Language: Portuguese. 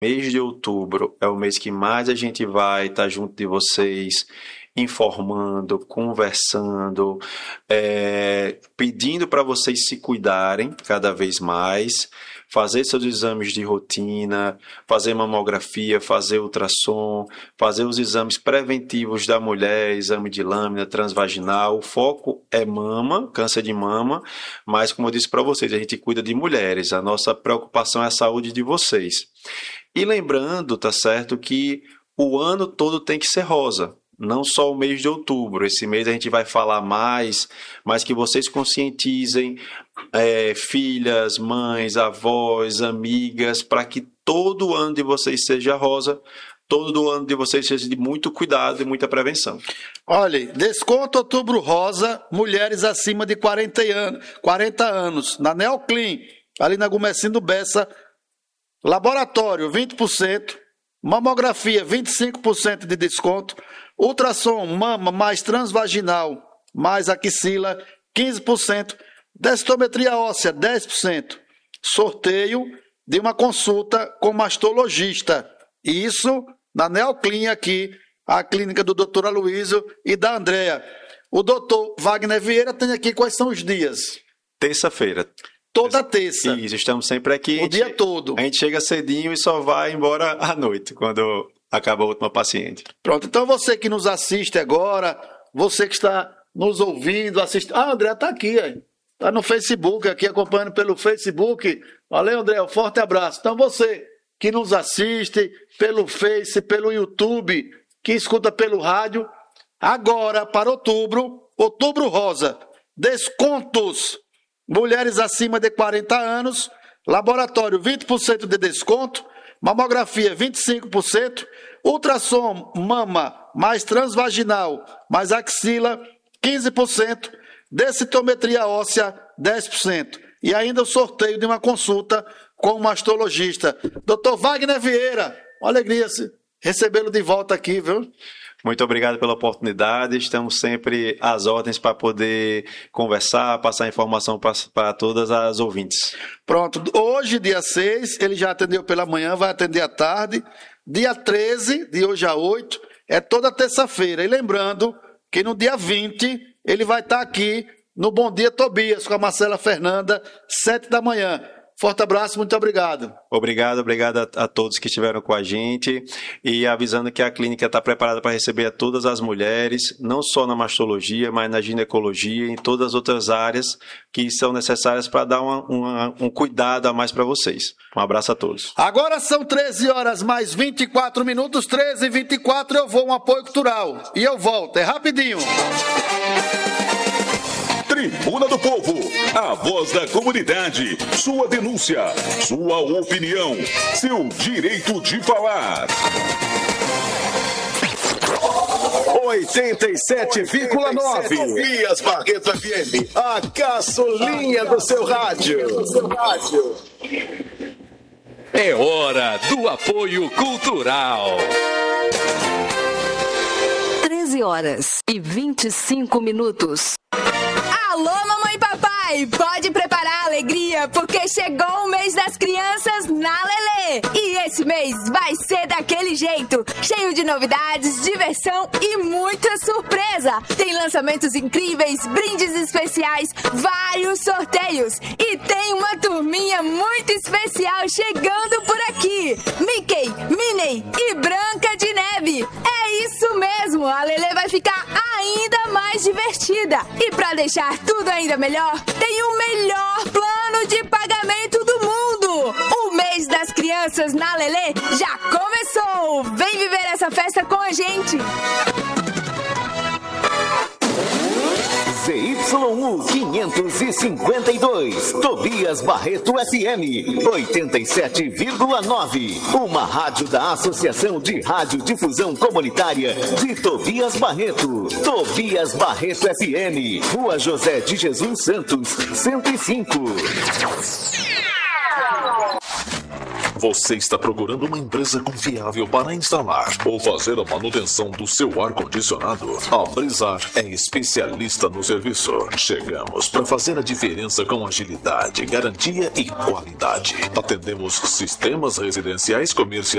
mês de outubro é o mês que mais a gente vai estar junto de vocês, informando, conversando, pedindo para vocês se cuidarem cada vez mais, fazer seus exames de rotina, fazer mamografia, fazer ultrassom, fazer os exames preventivos da mulher, exame de lâmina, transvaginal. O foco é mama, câncer de mama, mas como eu disse para vocês, a gente cuida de mulheres, a nossa preocupação é a saúde de vocês. E lembrando, tá certo, que o ano todo tem que ser rosa. Não só o mês de outubro. Esse mês a gente vai falar mais, mas que vocês conscientizem filhas, mães, avós, amigas, para que todo o ano de vocês seja rosa, todo o ano de vocês seja de muito cuidado e muita prevenção. Olha, desconto Outubro Rosa, mulheres acima de 40 anos, na Neoclin, ali na Gomercindo do Bessa, laboratório 20%, mamografia 25% de desconto, ultrassom, mama mais transvaginal, mais axila, 15%, densitometria óssea, 10%, sorteio de uma consulta com mastologista. Isso na Neoclin aqui, a clínica do Dr. Aloysio e da Andréa. O doutor Wagner Vieira tem aqui quais são os dias? Terça-feira. Toda terça. Isso, estamos sempre aqui. O dia todo. A gente chega cedinho e só vai embora à noite, quando acaba a última paciente. Pronto, então você que nos assiste agora, você que está nos ouvindo, assistindo. Ah, André está aqui, está no Facebook, aqui acompanhando pelo Facebook. Valeu, André, um forte abraço. Então você que nos assiste pelo Face, pelo YouTube, que escuta pelo rádio, agora para outubro, Outubro Rosa, descontos. Mulheres acima de 40 anos, laboratório 20% de desconto, mamografia 25%, ultrassom mama mais transvaginal mais axila 15%, densitometria óssea 10%. E ainda o sorteio de uma consulta com o mastologista. Dr. Wagner Vieira, uma alegria recebê-lo de volta aqui, viu? Muito obrigado pela oportunidade, estamos sempre às ordens para poder conversar, passar informação para todas as ouvintes. Pronto, hoje, dia 6, ele já atendeu pela manhã, vai atender à tarde. Dia 13, de hoje a 8, é toda terça-feira. E lembrando que no dia 20, ele vai estar aqui no Bom Dia Tobias, com a Marcela Fernanda, 7 da manhã. Forte abraço, muito obrigado. Obrigado a todos que estiveram com a gente e avisando que a clínica está preparada para receber a todas as mulheres, não só na mastologia, mas na ginecologia e em todas as outras áreas que são necessárias para dar um cuidado a mais para vocês. Um abraço a todos. Agora são 13 horas mais 24 minutos, 13h24, eu vou um apoio cultural e eu volto, é rapidinho. Tribuna do Povo, a voz da comunidade, sua denúncia, sua opinião, seu direito de falar. 87,9 Tobias Barreto FM, a caçulinha do seu rádio. É hora do apoio cultural. 13 horas e 25 minutos. Alô, mamãe e papai, pode preparar a alegria, porque chegou o mês das crianças na Lelê. E esse mês vai ser daquele jeito, cheio de novidades, diversão e muita surpresa. Tem lançamentos incríveis, brindes especiais, vários sorteios. E tem uma turminha muito especial chegando por aqui. Mickey, Minnie e Branca de Neve. É isso mesmo, a Lelê vai ficar ainda mais divertida. E pra deixar tudo ainda melhor, tem o melhor plano de pagamento do mundo. O mês das crianças na Lelê já começou. Vem viver essa festa com a gente. ZYU 552, Tobias Barreto FM 87,9, uma rádio da Associação de Radiodifusão Comunitária de Tobias Barreto. Tobias Barreto FM, Rua José de Jesus Santos, 105. Você está procurando uma empresa confiável para instalar ou fazer a manutenção do seu ar-condicionado? A Brizar é especialista no serviço. Chegamos para fazer a diferença com agilidade, garantia e qualidade. Atendemos sistemas residenciais, comerciais